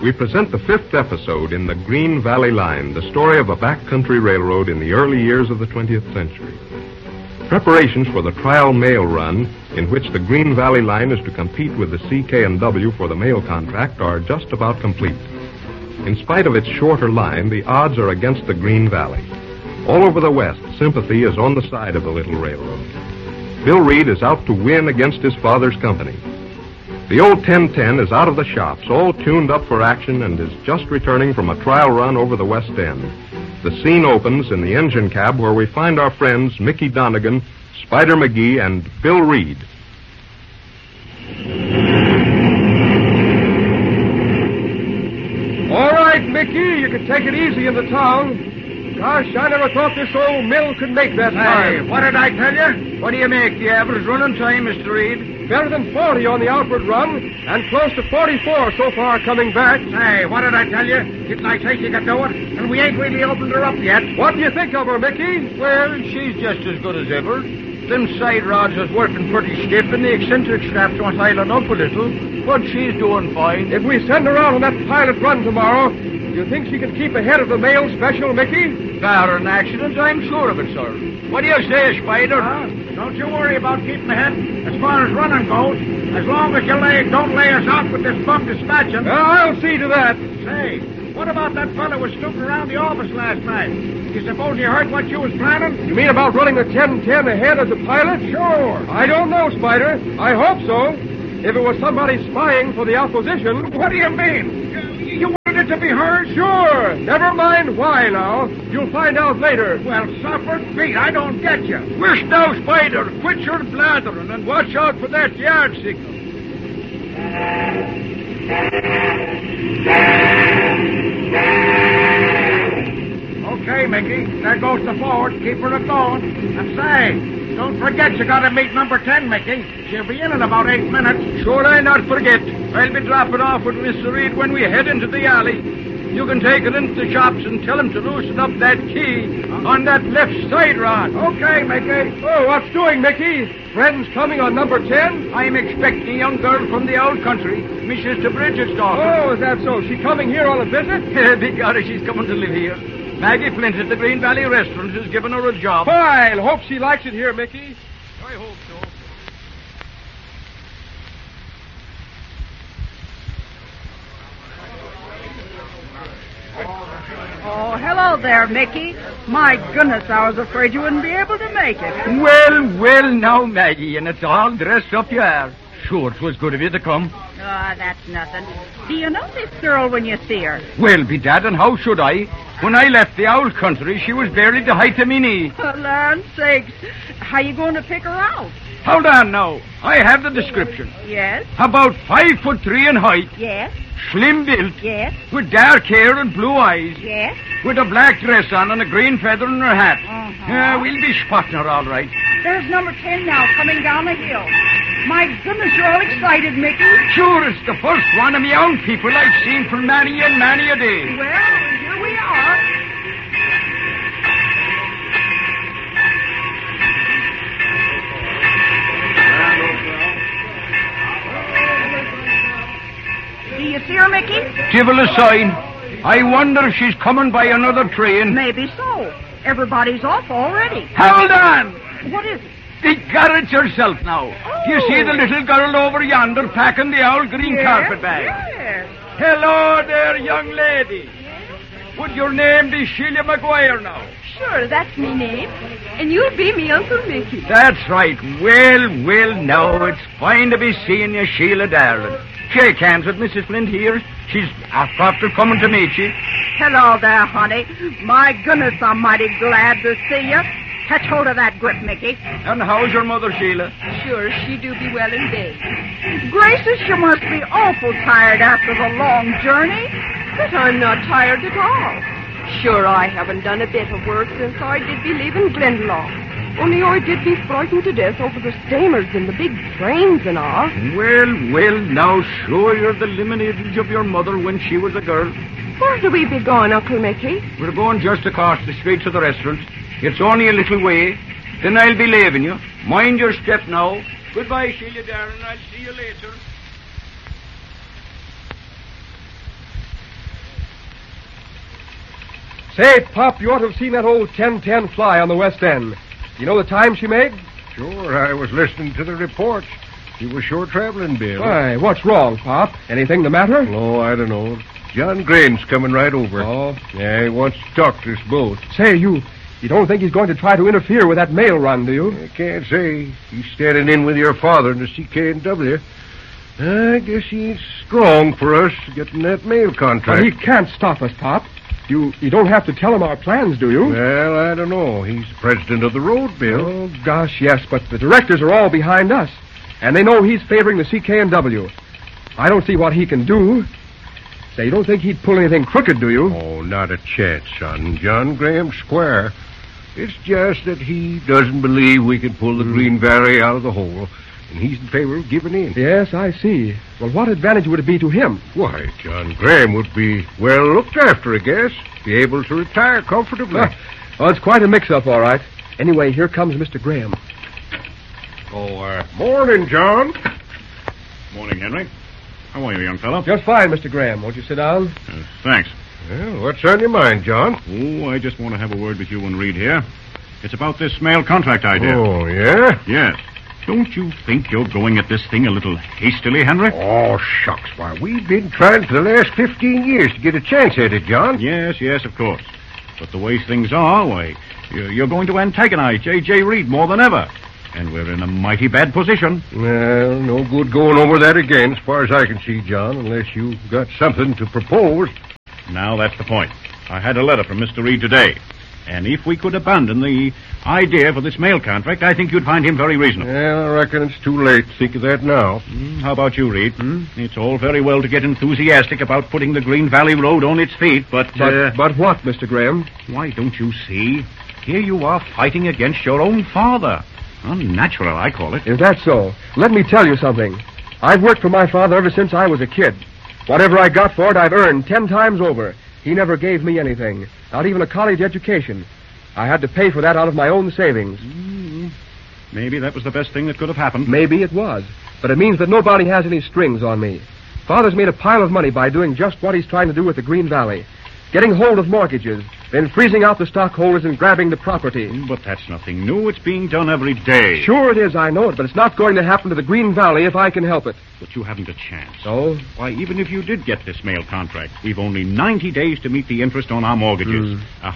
we present the 5th episode in the Green Valley Line, the story of a backcountry railroad in the early years of the 20th century. Preparations for the trial mail run, in which the Green Valley Line is to compete with the CK&W for the mail contract, are just about complete. In spite of its shorter line, the odds are against the Green Valley. All over the West, sympathy is on the side of the little railroad. Bill Reed is out to win against his father's company. The old 1010 is out of the shops, all tuned up for action, and is just returning from a trial run over the West End. The scene opens in the engine cab where we find our friends Mickey Donegan, Spider McGee, and Bill Reed. All right, Mickey, you can take it easy in the town. Gosh, I never thought this old mill could make that time. Hey, what did I tell you? What do you make the average running time, Mr. Reed? Better than 40 on the outward run, and close to 44 so far coming back. Hey, what did I tell you? Didn't I say she could do it? And we ain't really opened her up yet. What do you think of her, Mickey? Well, she's just as good as ever. Them side rods is working pretty stiff, and the eccentric straps want island up a little. But she's doing fine. If we send her out on that pilot run tomorrow, do you think she can keep ahead of the mail special, Mickey? Bar an accident, I'm sure of it, sir. What do you say, Spider? Don't you worry about keeping ahead. As far as running goes, as long as you don't lay us out with this bum dispatching. I'll see to that. Say, what about that fellow was snooping around the office last night? You suppose he heard what you was planning? You mean about running the 1010 ahead of the pilot? Sure. I don't know, Spider. I hope so. If it was somebody spying for the opposition. What do you mean? You wanted it to be heard? Sure. Never mind why now. You'll find out later. Well, suffer Pete, I don't get you. Wish now, Spider, quit your blathering and watch out for that yard signal. Okay, Mickey, there goes the forward. Keep her a-going. And say, don't forget you gotta meet number 10, Mickey. She'll be in about 8 minutes. Sure I not forget. I'll be dropping off with Mr. Reed when we head into the alley. You can take it into the shops and tell him to loosen up that key on that left side rod. Okay, Mickey. Oh, what's doing, Mickey? Friends coming on number 10? I'm expecting a young girl from the old country, Mrs. DeBridget's daughter. Oh, is that so? She coming here on a visit? Begorra, she's coming to live here. Maggie Flint at the Green Valley Restaurant has given her a job. I'll hope she likes it here, Mickey. I hope so. Oh, hello there, Mickey. My goodness, I was afraid you wouldn't be able to make it. Well, now, Maggie, and it's all dressed up you are. Sure, 'twas good of you to come. Oh, that's nothing. Do you know this girl when you see her? Well, bedad, and how should I? When I left the old country, she was barely the height of me knee. For land's sakes. How you going to pick her out? Hold on now. I have the description. Yes? About 5'3" in height, Yes? slim built, Yes? with dark hair and blue eyes, Yes? with a black dress on and a green feather in her hat. Uh-huh. We'll be spotting her all right. There's number 10 now, coming down the hill. My goodness, you're all excited, Mickey. Sure, it's the first one of me own people I've seen for many and many a day. Well, here we are. Do you see her, Mickey? Divil a sign. I wonder if she's coming by another train. Maybe so. Everybody's off already. Hold on! What is it? Begorra it yourself now. Oh. Do you see the little girl over yonder packing the old green carpet bag? Yes. Hello there, young lady. Would your name be Sheila McGuire now? Sure, that's me name. And you'll be me Uncle Mickey. That's right. Well, now, it's fine to be seeing you, Sheila darling. Shake hands with Mrs. Flint here. She's after coming to meet you. Hello there, honey. My goodness, I'm mighty glad to see you. Catch hold of that grip, Mickey. And how's your mother, Sheila? Sure, she do be well in bed. Gracious, you must be awful tired after the long journey. But I'm not tired at all. Sure, I haven't done a bit of work since I did be leaving Glendalough. Only I did be frightened to death over the steamers and the big trains and all. Well, now, sure you're the lineage of your mother when she was a girl. Where do we be going, Uncle Mickey? We're going just across the street to the restaurant. It's only a little way. Then I'll be leaving you. Mind your step now. Goodbye, Sheila, darling. I'll see you later. Say, Pop, you ought to have seen that old 1010 fly on the West End. You know the time she made? Sure, I was listening to the reports. She was sure traveling, Bill. Why, what's wrong, Pop? Anything the matter? Oh, I don't know. John Graham's coming right over. Oh. Yeah, he wants to talk to us both. Say, you don't think he's going to try to interfere with that mail run, do you? I can't say. He's standing in with your father in the CK&W. I guess he ain't strong for us getting that mail contract. But he can't stop us, Pop. You don't have to tell him our plans, do you? Well, I don't know. He's the president of the road, Bill. Oh, gosh, yes, but the directors are all behind us. And they know he's favoring the CK&W. I don't see what he can do. Say, you don't think he'd pull anything crooked, do you? Oh, not a chance, son. John Graham's square. It's just that he doesn't believe we can pull the Green Valley out of the hole, and he's in favor of giving in. Yes, I see. Well, what advantage would it be to him? Why, John Graham would be well looked after, I guess. Be able to retire comfortably. Well, it's quite a mix-up, all right. Anyway, here comes Mr. Graham. Morning, John. Morning, Henry. How are you, young fellow? Just fine, Mr. Graham. Won't you sit down? Thanks. Well, what's on your mind, John? Oh, I just want to have a word with you and Reed here. It's about this mail contract idea. Oh, yeah? Yes. Don't you think you're going at this thing a little hastily, Henry? Oh, shucks. Why, we've been trying for the last 15 years to get a chance at it, John. Yes, of course. But the way things are, why, you're going to antagonize J.J. Reed more than ever. And we're in a mighty bad position. Well, no good going over that again, as far as I can see, John, unless you've got something to propose. Now, that's the point. I had a letter from Mr. Reed today. And if we could abandon the idea for this mail contract, I think you'd find him very reasonable. Well, I reckon it's too late to think of that now. How about you, Reed? It's all very well to get enthusiastic about putting the Green Valley Road on its feet, but what, Mr. Graham? Why, don't you see? Here you are fighting against your own father. Unnatural, I call it. Is that so? Let me tell you something. I've worked for my father ever since I was a kid. Whatever I got for it, I've earned 10 times over. He never gave me anything, not even a college education. I had to pay for that out of my own savings. Maybe that was the best thing that could have happened. Maybe it was, but it means that nobody has any strings on me. Father's made a pile of money by doing just what he's trying to do with the Green Valley. Getting hold of mortgages, then freezing out the stockholders and grabbing the property. But that's nothing new. It's being done every day. Sure it is, I know it, but it's not going to happen to the Green Valley if I can help it. But you haven't a chance. Oh? Why, even if you did get this mail contract, we've only 90 days to meet the interest on our mortgages.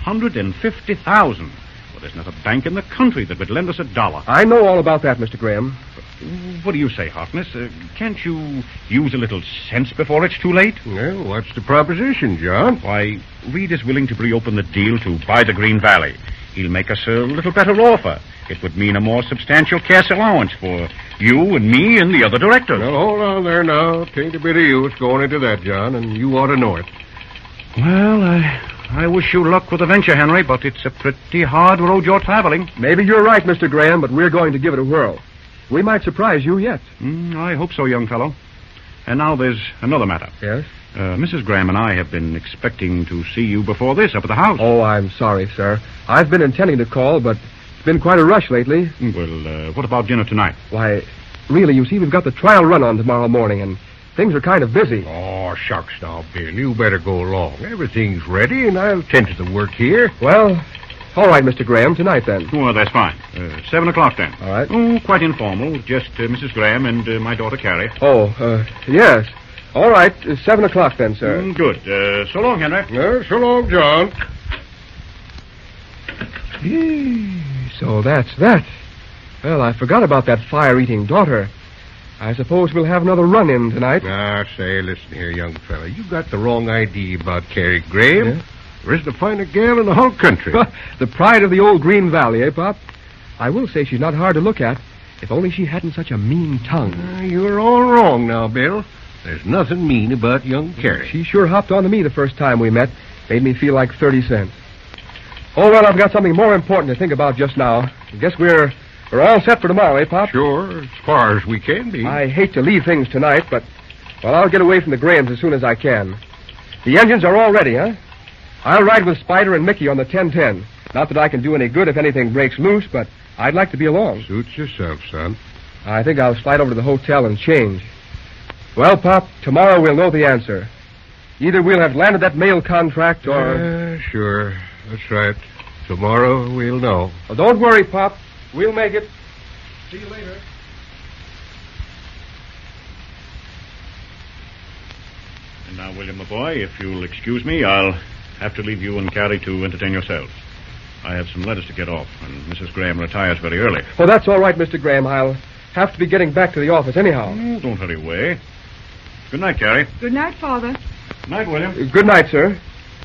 $150,000. Well, there's not a bank in the country that would lend us $1. I know all about that, Mr. Graham. What do you say, Harkness? Can't you use a little sense before it's too late? Well, what's the proposition, John? Why, Reed is willing to reopen the deal to buy the Green Valley. He'll make us a little better offer. It would mean a more substantial cash allowance for you and me and the other directors. Now, hold on there now. Tain't a bit of use going into that, John, and you ought to know it. Well, I wish you luck with the venture, Henry, but it's a pretty hard road you're traveling. Maybe you're right, Mr. Graham, but we're going to give it a whirl. We might surprise you yet. I hope so, young fellow. And now there's another matter. Yes? Mrs. Graham and I have been expecting to see you before this up at the house. Oh, I'm sorry, sir. I've been intending to call, but it's been quite a rush lately. Well, what about dinner tonight? Why, really, you see, we've got the trial run on tomorrow morning, and things are kind of busy. Oh, shucks now, Bill. You better go along. Everything's ready, and I'll tend to the work here. Well, all right, Mr. Graham, tonight then. Oh, that's fine. 7 o'clock then. All right. Oh, quite informal. Just Mrs. Graham and my daughter Carrie. Oh, yes. All right, 7 o'clock then, sir. Good. So long, Henry. So long, John. So that's that. Well, I forgot about that fire-eating daughter. I suppose we'll have another run-in tonight. Say, listen here, young fella. You got the wrong idea about Carrie Graham. Yeah? There isn't a finer gal in the whole country. The pride of the old Green Valley, eh, Pop? I will say she's not hard to look at, if only she hadn't such a mean tongue. You're all wrong now, Bill. There's nothing mean about young Carrie. She sure hopped onto me the first time we met. Made me feel like 30 cents. Oh, well, I've got something more important to think about just now. I guess we're all set for tomorrow, eh, Pop? Sure, as far as we can be. I hate to leave things tonight, but, well, I'll get away from the Grahams as soon as I can. The engines are all ready, huh? I'll ride with Spider and Mickey on the 1010. Not that I can do any good if anything breaks loose, but I'd like to be along. Suits yourself, son. I think I'll slide over to the hotel and change. Well, Pop, tomorrow we'll know the answer. Either we'll have landed that mail contract or... Sure. That's right. Tomorrow we'll know. Well, don't worry, Pop. We'll make it. See you later. And now, William, my boy, if you'll excuse me, I'll have to leave you and Carrie to entertain yourselves. I have some letters to get off, and Mrs. Graham retires very early. Oh, that's all right, Mr. Graham. I'll have to be getting back to the office anyhow. Oh, don't hurry away. Good night, Carrie. Good night, Father. Good night, William. Good night, sir.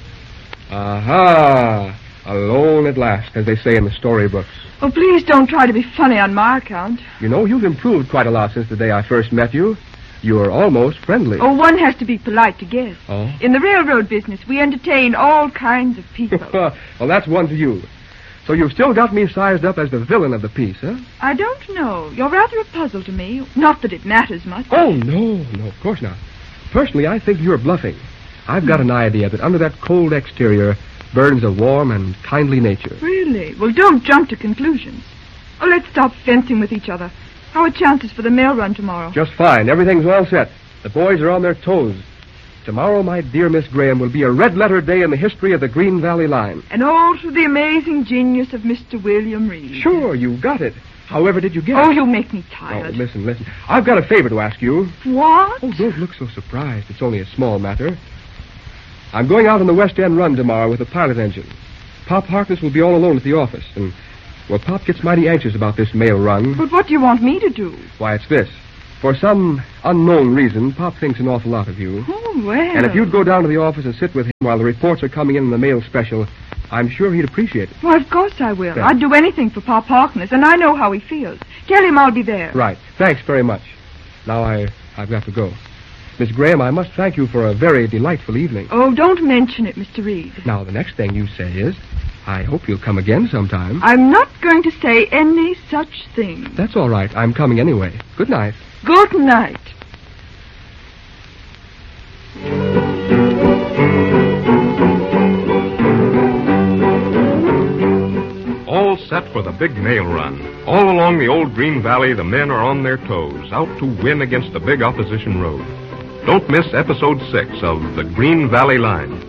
Aha! Alone at last, as they say in the storybooks. Oh, please don't try to be funny on my account. You know, you've improved quite a lot since the day I first met you. You're almost friendly. Oh, one has to be polite to guests. Oh? In the railroad business, we entertain all kinds of people. Well, that's one to you. So you've still got me sized up as the villain of the piece, huh? I don't know. You're rather a puzzle to me. Not that it matters much. Oh, no, of course not. Personally, I think you're bluffing. I've got an idea that under that cold exterior burns a warm and kindly nature. Really? Well, don't jump to conclusions. Oh, let's stop fencing with each other. How are chances for the mail run tomorrow? Just fine. Everything's all set. The boys are on their toes. Tomorrow, my dear Miss Graham, will be a red-letter day in the history of the Green Valley Line. And all through the amazing genius of Mr. William Reed. Sure, you got it. However did you get it? Oh, you make me Oh, tired. listen. I've got a favor to ask you. What? Oh, don't look so surprised. It's only a small matter. I'm going out on the West End run tomorrow with a pilot engine. Pop Harkness will be all alone at the office, and, well, Pop gets mighty anxious about this mail run. But what do you want me to do? Why, it's this. For some unknown reason, Pop thinks an awful lot of you. Oh, well. And if you'd go down to the office and sit with him while the reports are coming in the mail special, I'm sure he'd appreciate it. Well, of course I will. Yeah. I'd do anything for Pop Harkness, and I know how he feels. Tell him I'll be there. Right. Thanks very much. Now I've got to go. Miss Graham, I must thank you for a very delightful evening. Oh, don't mention it, Mr. Reed. Now, the next thing you say is, I hope you'll come again sometime. I'm not going to say any such thing. That's all right. I'm coming anyway. Good night. Good night. All set for the big mail run. All along the old Green Valley, the men are on their toes, out to win against the big opposition road. Don't miss episode 6 of The Green Valley Line.